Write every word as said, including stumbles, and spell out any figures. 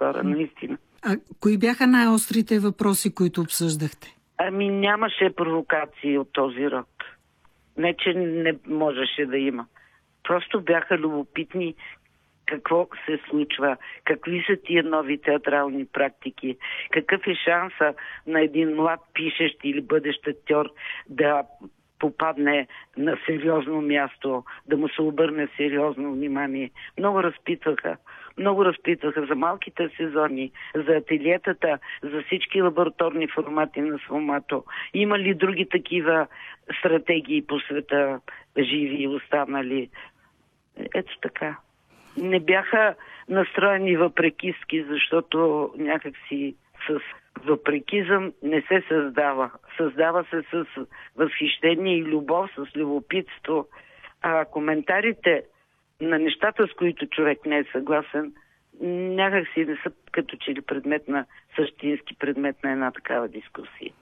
хора, наистина. А кои бяха най-острите въпроси, които обсъждахте? Ами нямаше провокации от този род. Не, че не можеше да има. Просто бяха любопитни какво се случва, какви са тия нови театрални практики, какъв е шанса на един млад пишещ или бъдещ актьор да попадне на сериозно място, да му се обърне сериозно внимание. Много разпитваха. Много разпитваха за малките сезони, за ателиетата, за всички лабораторни формати на Сфомато. Има ли други такива стратегии по света, живи и останали? Ето така. Не бяха настроени въпрекистки, защото някакси с въпрекизъм не се създава. Създава се с възхищение и любов, с любопитство. А коментарите на нещата, с които човек не е съгласен, някакси не са като че ли предмет на същински предмет на една такава дискусия.